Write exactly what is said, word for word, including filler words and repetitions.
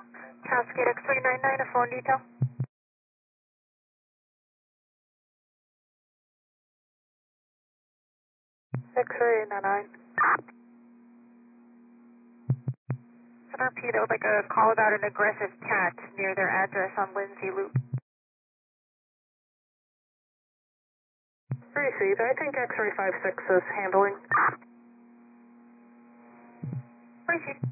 Cascade X three nine nine, a phone detail. X three nine nine. And repeat, I would like a call about an aggressive cat near their address on Lindsay Loop. Received. I think X three five six is handling. Received.